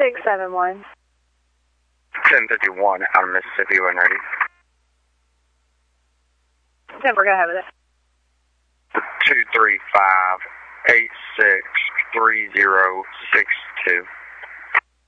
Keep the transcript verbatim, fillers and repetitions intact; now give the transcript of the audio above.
six seven one. ten fifty-one out of Mississippi, when ready. ten four, go ahead with it. two three five, eight six three zero six two.